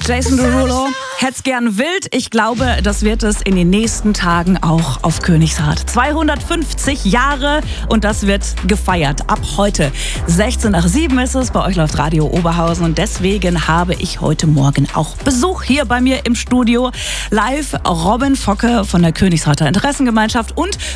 Jason Derulo, hätt's gern wild. Ich glaube, das wird es in den nächsten Tagen auch auf Königshardt. 250 Jahre und das wird gefeiert. Ab heute 16 nach 7 ist es. Bei euch läuft Radio Oberhausen und deswegen habe ich heute Morgen auch Besuch hier bei mir im Studio. Live Robin Focke von der Königsharder Interessengemeinschaft und